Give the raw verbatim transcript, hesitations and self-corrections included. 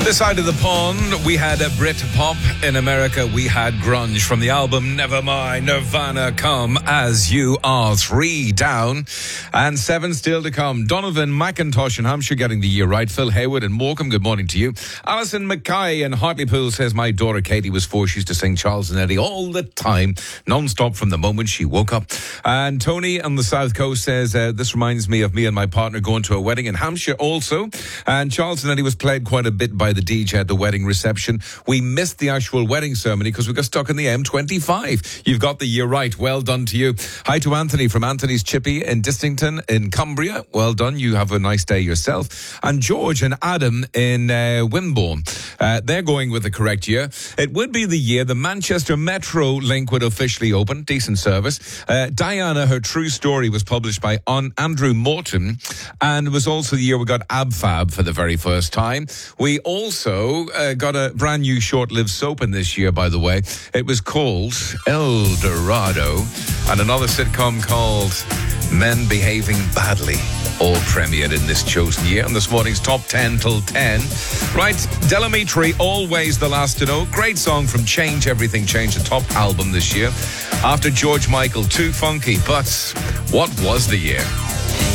This side of the pond, we had a Brit pop. In America, we had grunge. From the album Nevermind, Nirvana, Come As You Are. Three down and seven still to come. Donovan McIntosh in Hampshire getting the year right. Phil Hayward in Morecambe, good morning to you. Alison Mackay in Hartlepool says, my daughter Katie was four. She used to sing Charles and Eddie all the time, non-stop from the moment she woke up. And Tony on the South Coast says, uh, this reminds me of me and my partner going to a wedding in Hampshire also. And Charles and Eddie was played quite a bit by the D J at the wedding reception. We missed the actual wedding ceremony because we got stuck in the M twenty-five. You've got the year right. Well done to you. Hi to Anthony from Anthony's Chippy in Distington in Cumbria. Well done. You have a nice day yourself. And George and Adam in uh, Wimborne. Uh, they're going with the correct year. It would be the year the Manchester Metro link would officially open. Decent service. Uh, Diana, her true story was published by on Andrew Morton, and it was also the year we got AbFab for the very first time. We also uh, got a brand new short-lived soap in this year, by the way. It was called El Dorado, and another sitcom called Men Behaving Badly, all premiered in this chosen year. And this morning's top ten till ten. Right, Delamitri, Always the Last to Know. Great song from Change Everything Change, the top album this year. After George Michael, Too Funky. But what was the year?